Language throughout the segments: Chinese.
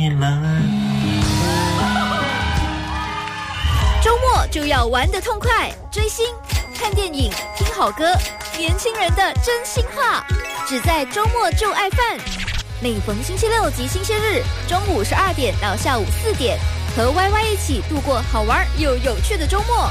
周末就要玩得痛快，追星、看电影、听好歌，年轻人的真心话，只在周末就爱饭。每逢星期六及星期日，中午12点到下午4点，和 YY 一起度过好玩又有趣的周末。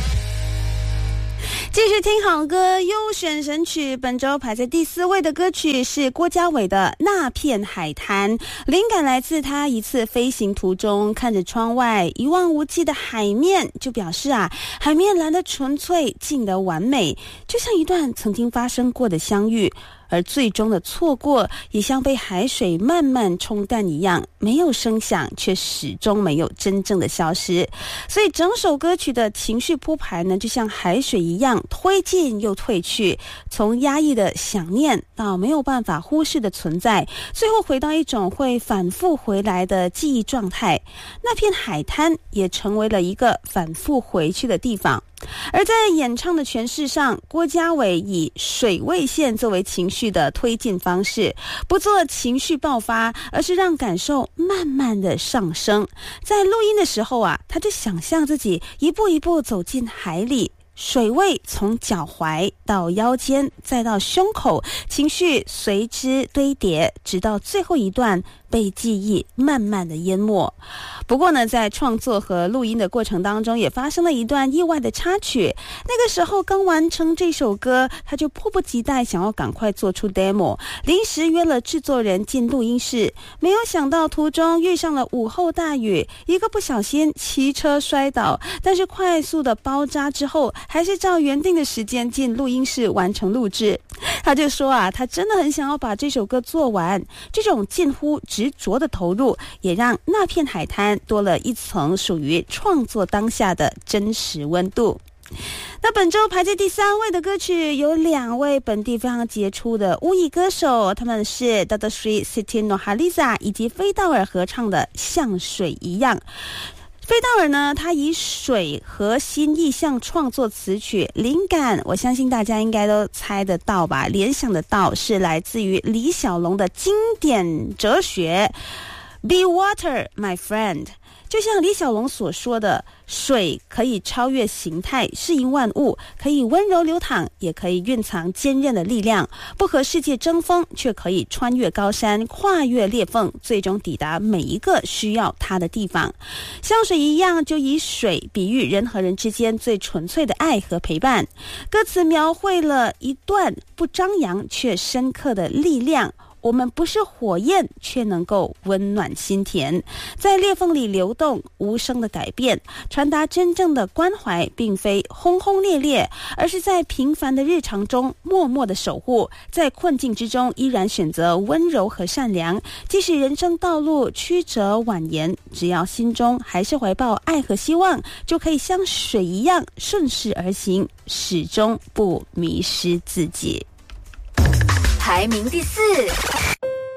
继续听好歌，优选神曲，本周排在第4位的歌曲是郭家伟的《那片海滩》，灵感来自他一次飞行途中，看着窗外一望无际的海面，就表示海面蓝得纯粹，静得完美，就像一段曾经发生过的相遇。而最终的错过也像被海水慢慢冲淡一样，没有声响，却始终没有真正的消失。所以整首歌曲的情绪铺排呢，就像海水一样推进又退去，从压抑的想念到没有办法忽视的存在，最后回到一种会反复回来的记忆状态。那片海滩也成为了一个反复回去的地方。而在演唱的诠释上，郭家伟以水位线作为情绪的推进方式，不做情绪爆发，而是让感受慢慢的上升。在录音的时候他就想象自己一步一步走进海里，水位从脚踝到腰间再到胸口，情绪随之堆叠，直到最后一段被记忆慢慢的淹没。不过呢，在创作和录音的过程当中，也发生了一段意外的插曲。那个时候刚完成这首歌，他就迫不及待想要赶快做出 demo， 临时约了制作人进录音室，没有想到途中遇上了午后大雨，一个不小心骑车摔倒，但是快速的包扎之后，还是照原定的时间进录音室完成录制。他就说他真的很想要把这首歌做完，这种近乎执着的投入，也让那片海滩多了一层属于创作当下的真实温度。那本周排在第3位的歌曲有2位本地非常杰出的巫裔歌手，他们是 Dato Sri Siti Nurhaliza 以及菲道尔合唱的《像水一样》。菲道尔呢，他以水和新意象创作词曲，灵感我相信大家应该都猜得到吧，联想得到是来自于李小龙的经典哲学 Be water, my friend。就像李小龙所说的，水可以超越形态，适应万物，可以温柔流淌，也可以蕴藏坚韧的力量，不和世界争锋，却可以穿越高山，跨越裂缝，最终抵达每一个需要它的地方。像水一样，就以水比喻人和人之间最纯粹的爱和陪伴。歌词描绘了一段不张扬却深刻的力量，我们不是火焰，却能够温暖心田，在裂缝里流动，无声的改变，传达真正的关怀，并非轰轰烈烈，而是在平凡的日常中默默的守护，在困境之中依然选择温柔和善良。即使人生道路曲折蜿蜒，只要心中还是怀抱爱和希望，就可以像水一样顺势而行，始终不迷失自己。 排名第4。